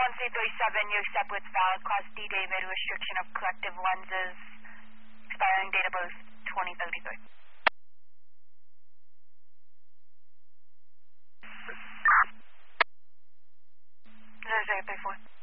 1337, you accept with valid Class D, David, restriction of collective lenses, expiring date of birth 2033. Is that 34?